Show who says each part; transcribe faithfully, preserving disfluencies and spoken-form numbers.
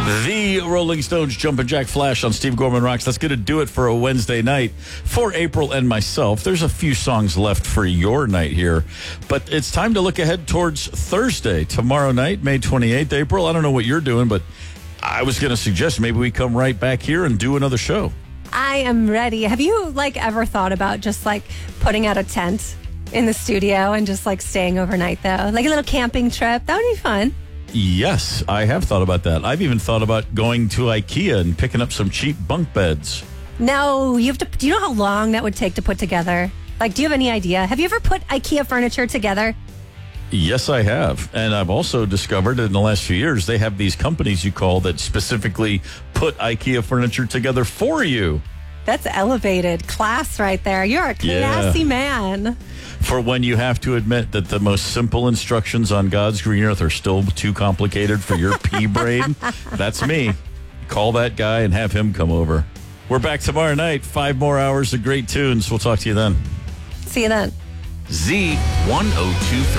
Speaker 1: The Rolling Stones Jumpin' Jack Flash on Steve Gorman Rocks. That's going to do it for a Wednesday night. For April and myself, there's a few songs left for your night here. But it's time to look ahead towards Thursday, tomorrow night, May twenty-eighth. April, I don't know what you're doing, but I was going to suggest maybe we come right back here and do another show.
Speaker 2: I am ready. Have you, like, ever thought about just, like, putting out a tent in the studio and just, like, staying overnight, though? Like a little camping trip? That would be fun.
Speaker 1: Yes, I have thought about that. I've even thought about going to IKEA and picking up some cheap bunk beds.
Speaker 2: No, you have to. Do you know how long that would take to put together? Like, do you have any idea? Have you ever put IKEA furniture together?
Speaker 1: Yes, I have. And I've also discovered in the last few years, they have these companies you call that specifically put IKEA furniture together for you.
Speaker 2: That's elevated class right there. You're a classy
Speaker 1: Yeah.
Speaker 2: man.
Speaker 1: For when you have to admit that the most simple instructions on God's green earth are still too complicated for your pea brain, that's me. Call that guy and have him come over. We're back tomorrow night. Five more hours of great tunes. We'll talk to you then.
Speaker 2: See you then.
Speaker 3: Z one oh two three.